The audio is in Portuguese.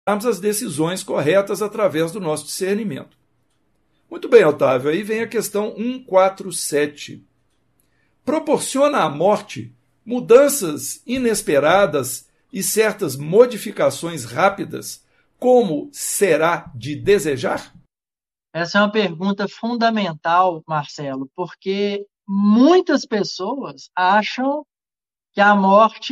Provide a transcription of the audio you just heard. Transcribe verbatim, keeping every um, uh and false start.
as decisões corretas através do nosso discernimento. Muito bem, Otávio, aí vem a questão cento e quarenta e sete. Proporciona à morte mudanças inesperadas e certas modificações rápidas, como será de desejar? Essa é uma pergunta fundamental, Marcelo, porque muitas pessoas acham que a morte